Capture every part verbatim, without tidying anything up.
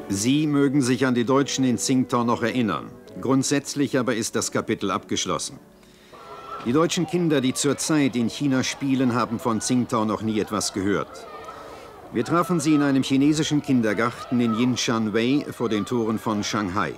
Sie mögen sich an die Deutschen in Tsingtao noch erinnern. Grundsätzlich aber ist das Kapitel abgeschlossen. Die deutschen Kinder, die zurzeit in China spielen, haben von Tsingtao noch nie etwas gehört. Wir trafen sie in einem chinesischen Kindergarten in Yinshanwei vor den Toren von Shanghai.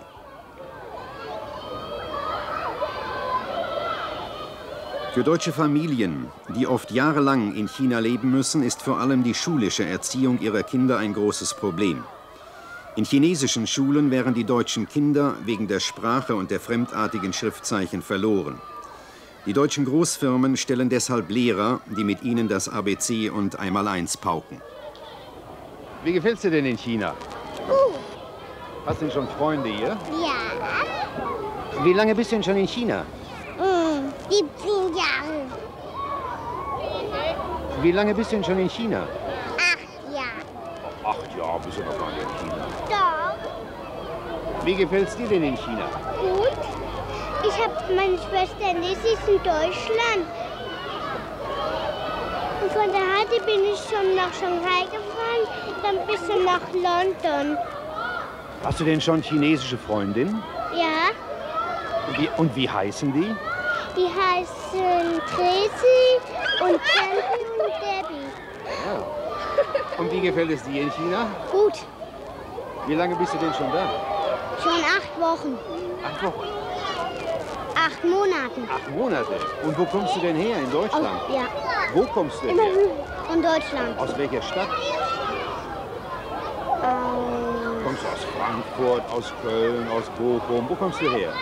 Für deutsche Familien, die oft jahrelang in China leben müssen, ist vor allem die schulische Erziehung ihrer Kinder ein großes Problem. In chinesischen Schulen wären die deutschen Kinder wegen der Sprache und der fremdartigen Schriftzeichen verloren. Die deutschen Großfirmen stellen deshalb Lehrer, die mit ihnen das A B C und Einmaleins pauken. Wie gefällt's dir denn in China? Gut. Hast du denn schon Freunde hier? Ja. Wie lange bist du denn schon in China? Mm, siebzehn Jahre. Wie lange bist du denn schon in China? Acht Jahre. Acht Jahre bist du noch gar nicht in China. Doch. Wie gefällt's dir denn in China? Gut. Ich habe meine Schwester Liz ist in Deutschland. Und von der Heide bin ich schon nach Shanghai gefahren, dann ein bisschen nach London. Hast du denn schon chinesische Freundinnen? Ja, Und wie, und wie heißen die? die heißen Tracy und Sandy und Debbie. Ja. Und wie gefällt es dir in China? Gut, Wie lange bist du denn schon da? schon acht Wochen, Acht Wochen. acht Monaten. Acht Monate. Und wo kommst du denn her in Aus, Deutschland? ja, Wo kommst du denn immer her? von Deutschland. Aus welcher Stadt? Ähm, Kommst du aus Frankfurt, aus Köln, aus Bochum? Wo kommst du her?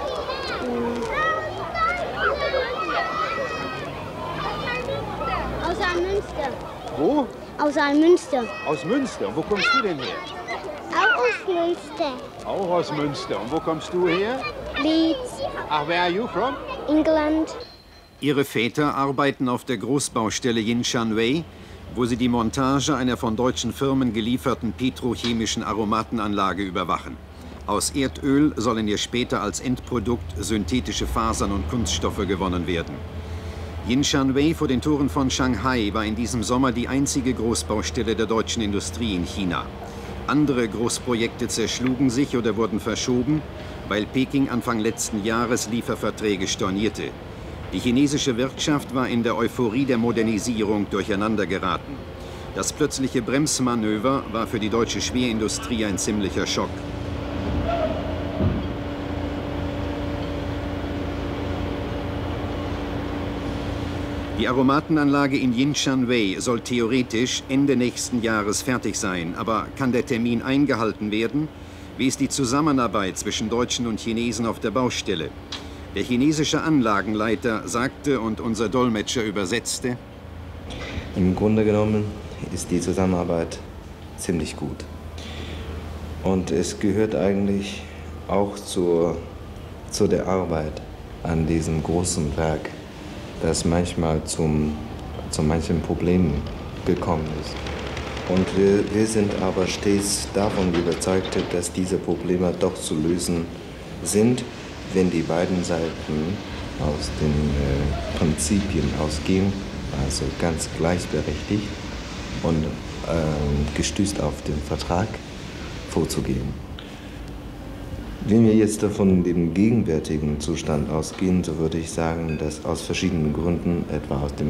aus Almünster. Wo? Aus Almünster. Aus Münster. Und wo kommst du denn her? Auch aus Münster. Auch aus Münster. Und wo kommst du her? Leeds, Ach, where are you from? England. Ihre Väter arbeiten auf der Großbaustelle Yinshanwei, wo sie die Montage einer von deutschen Firmen gelieferten petrochemischen Aromatenanlage überwachen. Aus Erdöl sollen ihr später als Endprodukt synthetische Fasern und Kunststoffe gewonnen werden. Yinshanwei vor den Toren von Shanghai war in diesem Sommer die einzige Großbaustelle der deutschen Industrie in China. Andere Großprojekte zerschlugen sich oder wurden verschoben, weil Peking Anfang letzten Jahres Lieferverträge stornierte. Die chinesische Wirtschaft war in der Euphorie der Modernisierung durcheinandergeraten. Das plötzliche Bremsmanöver war für die deutsche Schwerindustrie ein ziemlicher Schock. Die Aromatenanlage in Yinshanwei soll theoretisch Ende nächsten Jahres fertig sein. Aber kann der Termin eingehalten werden? Wie ist die Zusammenarbeit zwischen Deutschen und Chinesen auf der Baustelle? Der chinesische Anlagenleiter sagte und unser Dolmetscher übersetzte: Im Grunde genommen ist die Zusammenarbeit ziemlich gut. Und es gehört eigentlich auch zur, zu der Arbeit an diesem großen Werk, das manchmal zum, zu manchen Problemen gekommen ist. Und wir, wir sind aber stets davon überzeugt, dass diese Probleme doch zu lösen sind, wenn die beiden Seiten aus den äh, Prinzipien ausgehen, also ganz gleichberechtigt und äh, gestützt auf den Vertrag vorzugehen. Wenn wir jetzt von dem gegenwärtigen Zustand ausgehen, so würde ich sagen, dass aus verschiedenen Gründen, etwa aus dem